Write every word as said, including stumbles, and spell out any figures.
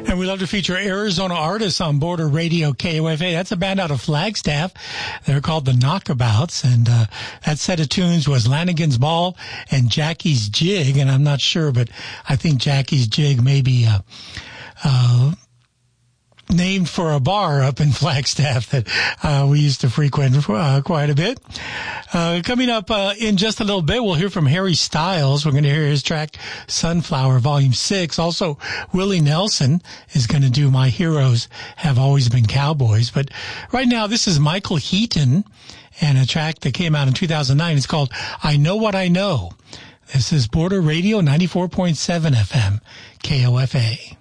And we love to feature Arizona artists on Border Radio K O F A. That's a band out of Flagstaff. They're called the Knockabouts. And uh, that set of tunes was Lanigan's Ball and Jackie's Jig. And I'm not sure, but I think Jackie's Jig may be uh, uh, named for a bar up in Flagstaff that uh, we used to frequent uh, quite a bit. Uh, coming up uh, in just a little bit, we'll hear from Harry Styles. We're going to hear his track Sunflower Volume six. Also, Willie Nelson is going to do My Heroes Have Always Been Cowboys. But right now, this is Michael Heaton and a track that came out in two thousand nine. It's called I Know What I Know. This is Border Radio ninety-four point seven F M, K O F A.